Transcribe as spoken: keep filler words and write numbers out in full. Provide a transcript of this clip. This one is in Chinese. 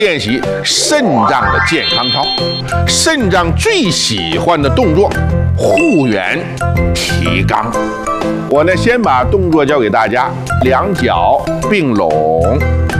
练习肾脏的健康操。肾脏最喜欢的动作，护圆提肛。我呢，先把动作教给大家，两脚并拢。